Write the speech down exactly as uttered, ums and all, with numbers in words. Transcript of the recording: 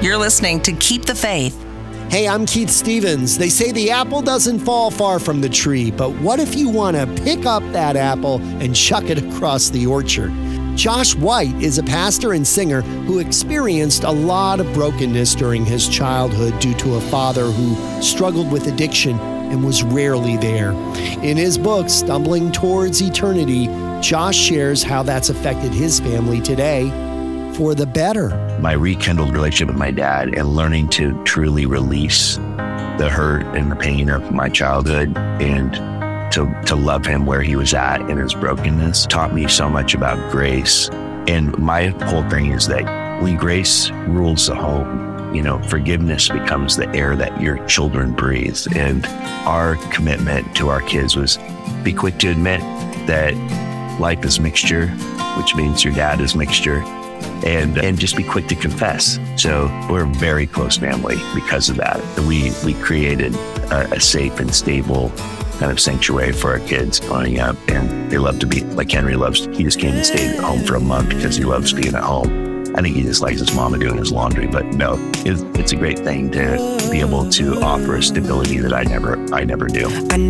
You're listening to Keep the Faith. Hey, I'm Keith Stevens. They say the apple doesn't fall far from the tree, but what if you want to pick up that apple and chuck it across the orchard? Josh White is a pastor and singer who experienced a lot of brokenness during his childhood due to a father who struggled with addiction and was rarely there. In his book, Stumbling Towards Eternity, Josh shares how that's affected his family today for the better. My rekindled relationship with my dad and learning to truly release the hurt and the pain of my childhood and to, to love him where he was at in his brokenness taught me so much about grace. And my whole thing is that when grace rules the home, you know, forgiveness becomes the air that your children breathe. And our commitment to our kids was be quick to admit that life is mixture, which means your dad is mixture. And and just be quick to confess. So we're a very close family because of that. We we created a, a safe and stable kind of sanctuary for our kids growing up, and they love to be like Henry loves. He just came and stayed at home for a month because he loves being at home. I think he just likes his mama doing his laundry, but no, it's, it's a great thing to be able to offer a stability that I never I never do.